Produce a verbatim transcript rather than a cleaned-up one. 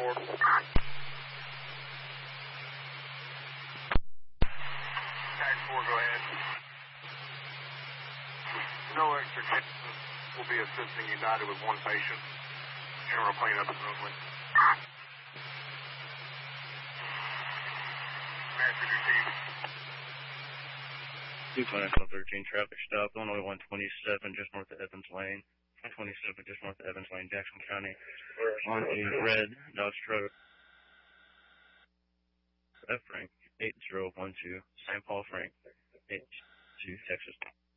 four. Tag four, go ahead. No extra cases. We'll be assisting United with one patient. General cleanup is only. Message received. two twenty-seven thirteen traffic stop, Illinois one twenty-seven, just north of Evans Lane. one twenty-seven, just north of Evans Lane, Jackson County. On a red Dodge truck. F Frank, eight zero one two, Saint Paul Frank, eight two, Texas.